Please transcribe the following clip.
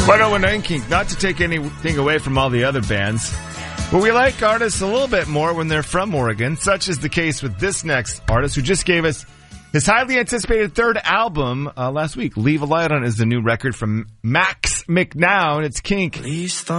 101.9 Kink, not to take anything away from all the other bands, but we like artists a little bit more when they're from Oregon. Such is the case with this next artist who just gave us his highly anticipated third album last week. Leave a Light On is the new record from Max McNown. It's Kink.